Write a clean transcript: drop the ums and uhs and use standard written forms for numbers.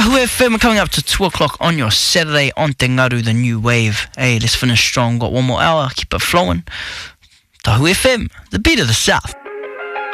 Tahu FM, we're coming up to 2 o'clock on your Saturday on Te Ngaru, the new wave. Hey, let's finish strong. Got one more hour, keep it flowing. Tahu FM, the beat of the South.